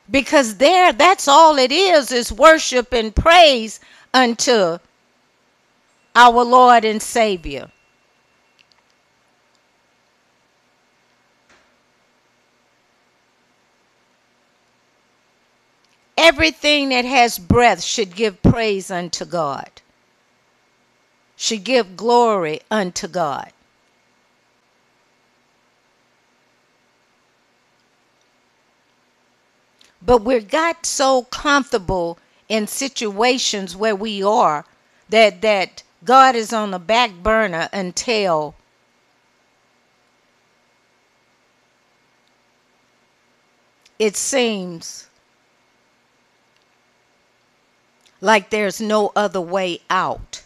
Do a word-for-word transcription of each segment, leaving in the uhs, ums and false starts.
Because there, that's all it is, is worship and praise unto our Lord and Savior. Everything that has breath should give praise unto God, should give glory unto God. But we're got so comfortable in situations where we are that that God is on the back burner until it seems like there's no other way out.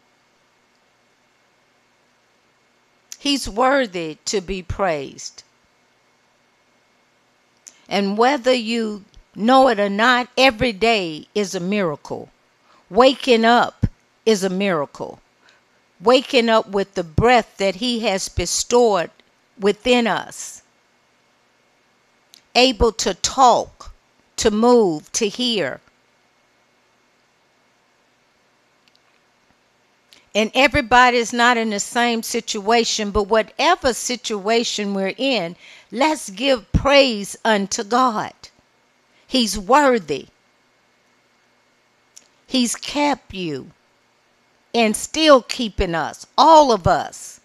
He's worthy to be praised. And whether you know it or not, every day is a miracle. Waking up is a miracle. Waking up with the breath that he has bestowed within us. Able to talk, to move, to hear. And everybody's not in the same situation, but whatever situation we're in, let's give praise unto God. He's worthy. He's kept you and still keeping us, all of us.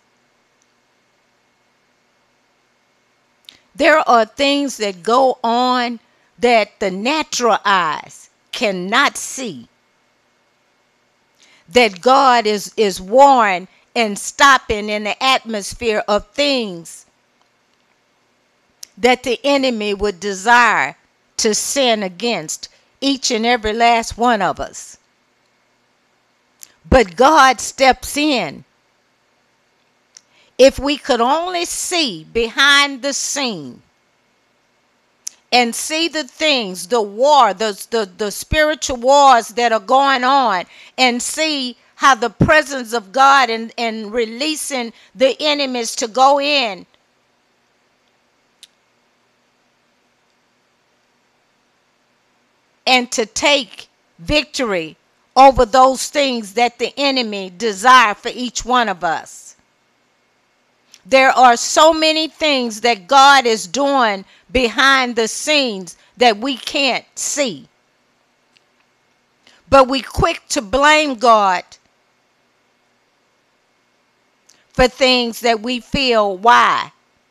There are things that go on that the natural eyes cannot see, that God is, is warring and stopping in the atmosphere of things that the enemy would desire to sin against each and every last one of us. But God steps in. If we could only see behind the scene and see the things, the war, the, the, the spiritual wars that are going on, and see how the presence of God and, and releasing the enemies to go in and to take victory over those things that the enemy desire for each one of us. There are so many things that God is doing behind the scenes that we can't see. But we quick to blame God for things that we feel why.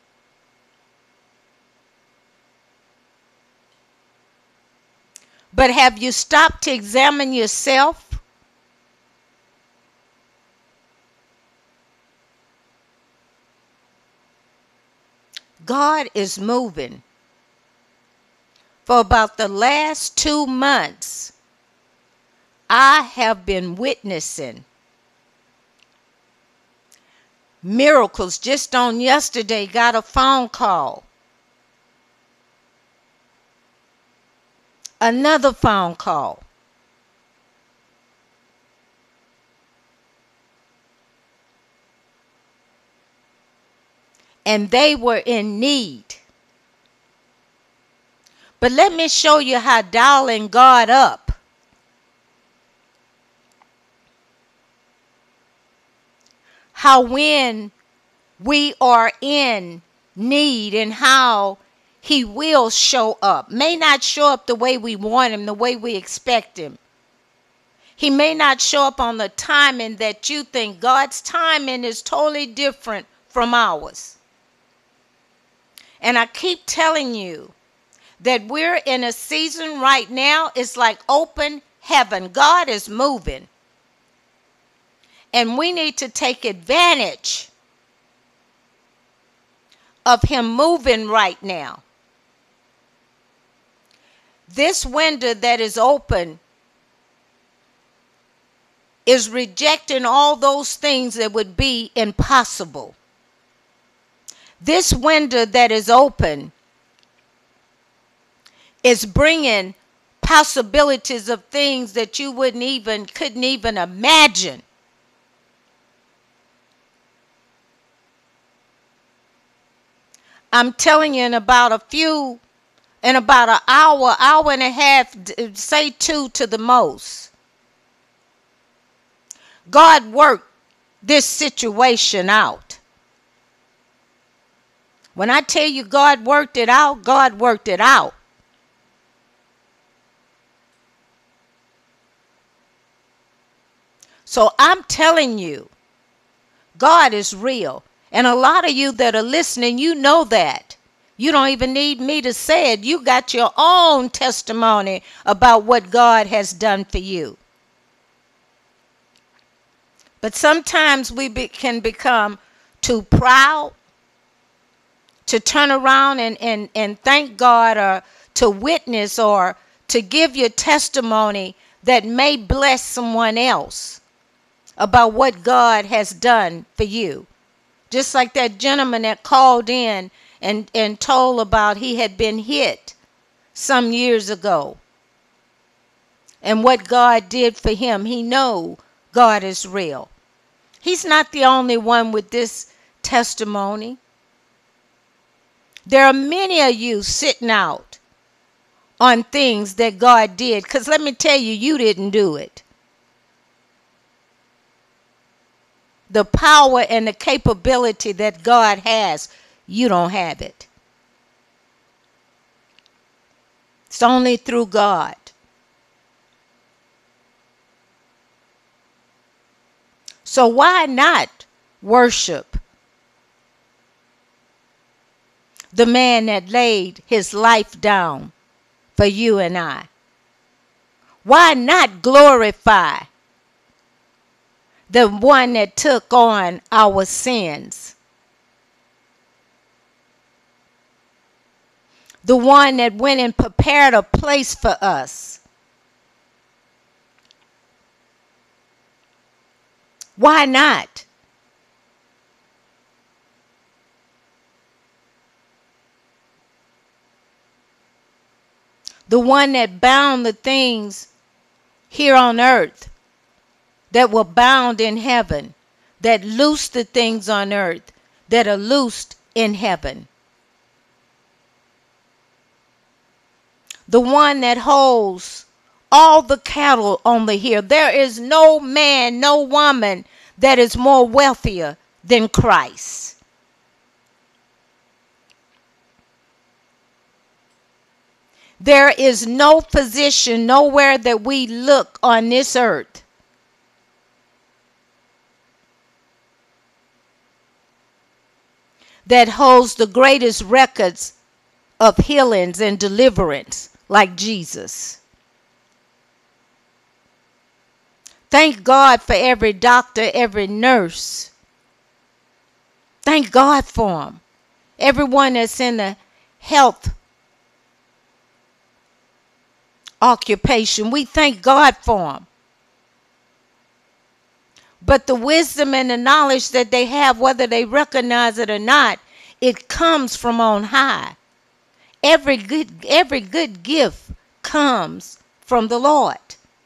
But have you stopped to examine yourself? God is moving. For about the last two months, I have been witnessing miracles. Just on yesterday, got a phone call. Another phone call. And they were in need. But let me show you how dialing God up how when we are in need and how he will show up. May not show up the way we want him, the way we expect him. He may not show up on the timing that you think. God's timing is totally different from ours. And I keep telling you that we're in a season right now, it's like open heaven. God is moving. And we need to take advantage of him moving right now. This window that is open is rejecting all those things that would be impossible. This window that is open is bringing possibilities of things that you wouldn't even, couldn't even imagine. I'm telling you, in about a few, in about an hour, hour and a half, say two to the most. God worked this situation out. When I tell you God worked it out, God worked it out. So I'm telling you, God is real. And a lot of you that are listening, you know that. You don't even need me to say it. You got your own testimony about what God has done for you. But sometimes we be, can become too proud to turn around and, and, and thank God, or to witness, or to give your testimony that may bless someone else about what God has done for you. Just like that gentleman that called in and, and told about he had been hit some years ago and what God did for him. He know God is real. He's not the only one with this testimony. There are many of you sitting out on things that God did, because let me tell you, you didn't do it. The power and the capability that God has, you don't have it. It's only through God. So why not worship the man that laid his life down for you and I? Why not glorify the one that took on our sins? The one that went and prepared a place for us. Why not? The one that bound the things here on earth that were bound in heaven, that loosed the things on earth that are loosed in heaven. The one that holds all the cattle on the hill. There is no man, no woman that is more wealthier than Christ. There is no physician nowhere that we look on this earth that holds the greatest records of healings and deliverance like Jesus. Thank God for every doctor, every nurse. Thank God for them. Everyone that's in the health occupation, we thank God for them. But the wisdom and the knowledge that they have, whether they recognize it or not, it comes from on high. Every good, every good gift comes from the Lord.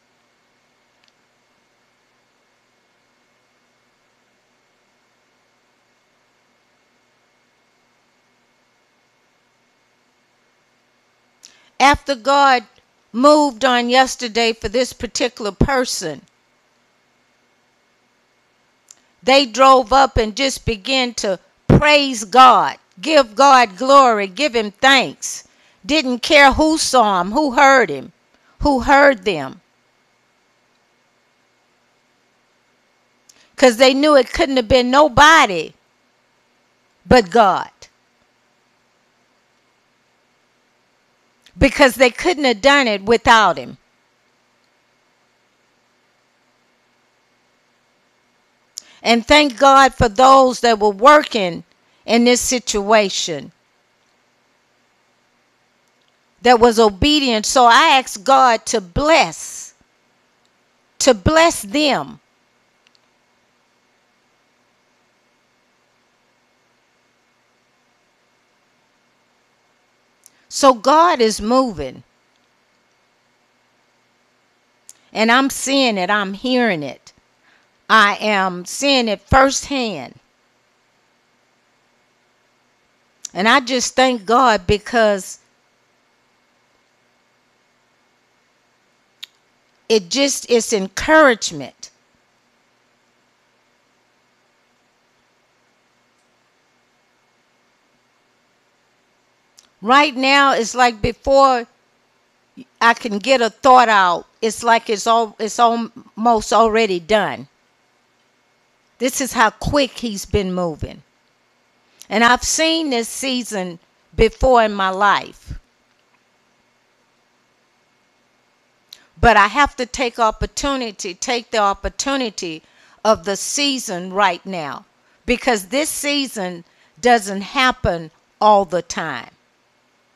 After God moved on yesterday for this particular person, they drove up and just began to praise God, give God glory, give him thanks. Didn't care who saw him, who heard him, who heard them. Because they knew it couldn't have been nobody but God. Because they couldn't have done it without him. And thank God for those that were working in this situation, that was obedient. So I asked God to bless, to bless them. So God is moving. And I'm seeing it. I'm hearing it. I am seeing it firsthand. And I just thank God, because It just is encouragement. Right now, it's like before I can get a thought out, it's like it's all it's almost already done. This is how quick he's been moving. And I've seen this season before in my life. But I have to take opportunity, take the opportunity of the season right now. Because this season doesn't happen all the time.